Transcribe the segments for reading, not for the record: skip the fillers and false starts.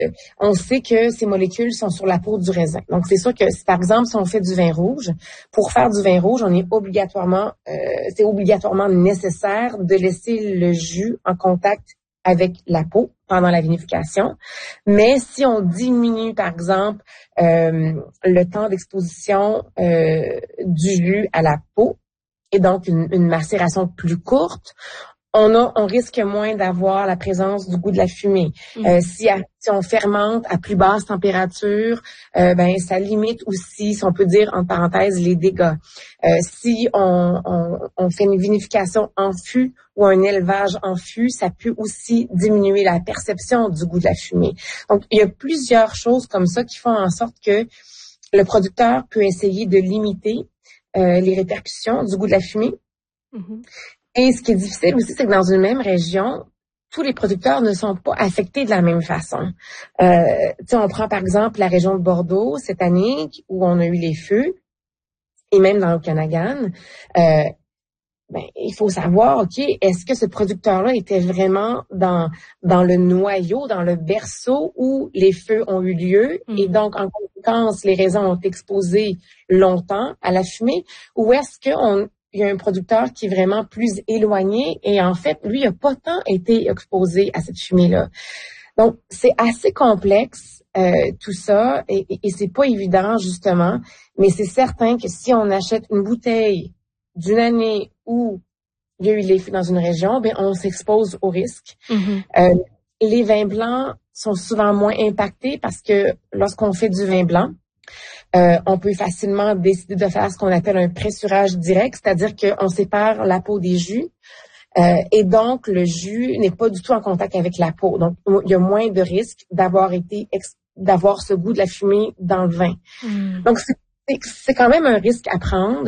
on sait que ces molécules sont sur la peau du raisin. Donc, c'est sûr que, par exemple, si on fait du vin rouge, pour faire du vin rouge, on est c'est obligatoirement nécessaire de laisser le jus en contact avec la peau pendant la vinification. Mais si on diminue, par exemple, le temps d'exposition du jus à la peau, et donc une macération plus courte, on risque moins d'avoir la présence du goût de la fumée. Si on fermente à plus basse température, ça limite aussi, si on peut dire entre parenthèses, les dégâts. Si on fait une vinification en fût ou un élevage en fût, ça peut aussi diminuer la perception du goût de la fumée. Donc, il y a plusieurs choses comme ça qui font en sorte que le producteur peut essayer de limiter les répercussions du goût de la fumée. Et ce qui est difficile aussi, c'est que dans une même région, tous les producteurs ne sont pas affectés de la même façon. On prend par exemple la région de Bordeaux cette année où on a eu les feux, et même dans l'Okanagan. Il faut savoir, OK, est-ce que ce producteur-là était vraiment dans le noyau, dans le berceau où les feux ont eu lieu, et donc en conséquence les raisins ont été exposés longtemps à la fumée, ou est-ce qu'il y a un producteur qui est vraiment plus éloigné et en fait, lui, il n'a pas tant été exposé à cette fumée-là. Donc, c'est assez complexe tout ça et c'est pas évident justement, mais c'est certain que si on achète une bouteille d'une année où il y a eu les feux dans une région, on s'expose au risque. Les vins blancs sont souvent moins impactés parce que lorsqu'on fait du vin blanc, on peut facilement décider de faire ce qu'on appelle un pressurage direct, c'est-à-dire qu'on sépare la peau des jus et donc le jus n'est pas du tout en contact avec la peau. Donc, il y a moins de risques d'avoir ce goût de la fumée dans le vin. Donc, c'est quand même un risque à prendre.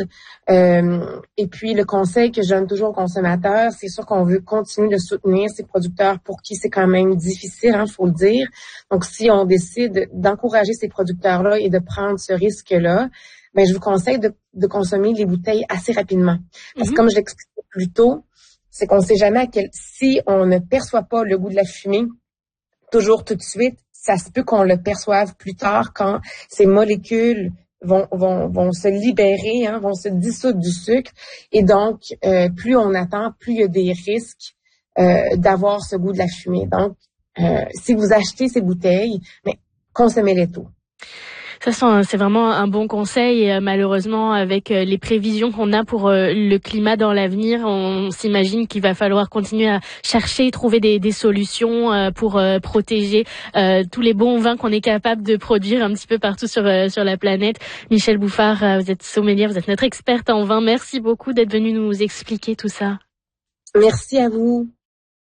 Et puis, le conseil que je donne toujours aux consommateurs, c'est sûr qu'on veut continuer de soutenir ces producteurs pour qui c'est quand même difficile, faut le dire. Donc, si on décide d'encourager ces producteurs-là et de prendre ce risque-là, je vous conseille de consommer les bouteilles assez rapidement. Parce que comme je l'expliquais plus tôt, c'est qu'on ne sait jamais si on ne perçoit pas le goût de la fumée toujours tout de suite, ça se peut qu'on le perçoive plus tard quand ces molécules vont se libérer, vont se dissoudre du sucre. Et donc, plus on attend, plus il y a des risques d'avoir ce goût de la fumée. Donc, si vous achetez ces bouteilles, consommez-les tôt. Ça, c'est vraiment un bon conseil. Et malheureusement, avec les prévisions qu'on a pour le climat dans l'avenir, on s'imagine qu'il va falloir continuer à chercher, trouver des solutions pour protéger tous les bons vins qu'on est capable de produire un petit peu partout sur la planète. Michèle Bouffard, vous êtes sommelière, vous êtes notre experte en vin. Merci beaucoup d'être venue nous expliquer tout ça. Merci à vous.